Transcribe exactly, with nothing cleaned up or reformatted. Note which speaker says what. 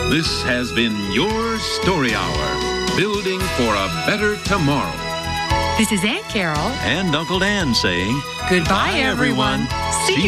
Speaker 1: This has been your Story Hour, building for a better tomorrow.
Speaker 2: This is Aunt Carol
Speaker 3: and Uncle Dan saying
Speaker 2: goodbye, everyone. See you